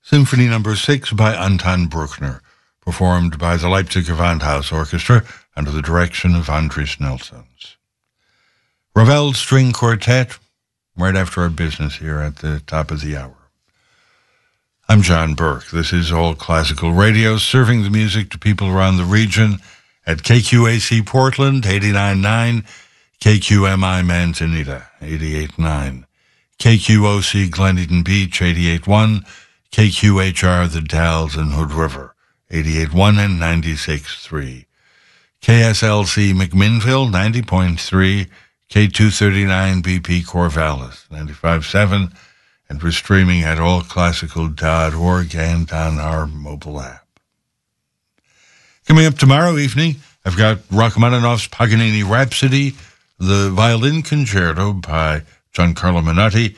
Symphony No. 6 by Anton Bruckner, performed by the Leipzig Gewandhaus Orchestra under the direction of Andris Nelsons. Ravel String Quartet, right after our business here at the top of the hour. I'm John Burke. This is All Classical Radio, serving the music to people around the region at KQAC Portland, 89.9, KQMI Manzanita, 88.9, KQOC Gleneden Beach, 88.1, KQHR The Dalles and Hood River, 88.1 and 96.3, KSLC McMinnville, 90.3, K239 BP Corvallis, 95.7, and we're streaming at allclassical.org and on our mobile app. Coming up tomorrow evening, I've got Rachmaninoff's Paganini Rhapsody, the violin concerto by Giancarlo Menotti,